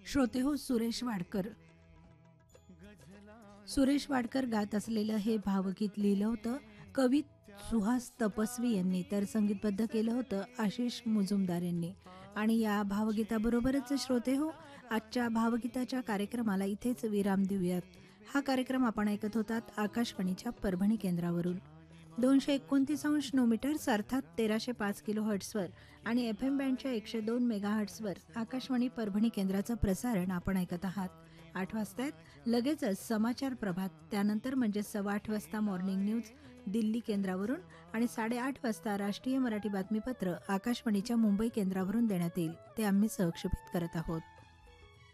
श्रोते हो, सुरेश वाडकर गात असलेलं हे भावगीत लिहिलं होतं कवी सुहास तपस्वी यांनी, तर संगीतबद्ध केलं होतं आशिष मुजुमदार यांनी. आणि या भावगीताबरोबरच श्रोते हो, आजच्या भावगीताच्या कार्यक्रमाला इथेच विराम देऊयात. हा कार्यक्रम आपण ऐकत होतात आकाशवाणीच्या परभणी केंद्रावरून 229.9 अर्थात 1305 किलो हर्ट्सवर आणि FM बँडच्या 102 मेगाहर्ट्सवर आकाशवाणी परभणी केंद्राचं प्रसारण आपण ऐकत आहात. 8 वाजतायत, लगेचच समाचार प्रभात, त्यानंतर म्हणजे 8:15 वाजता मॉर्निंग न्यूज दिल्ली केंद्रावरून आणि 8:30 वाजता राष्ट्रीय मराठी बातमीपत्र आकाशवाणीच्या मुंबई केंद्रावरून देण्यात येईल. ते आम्ही सहक्षेपित करत आहोत.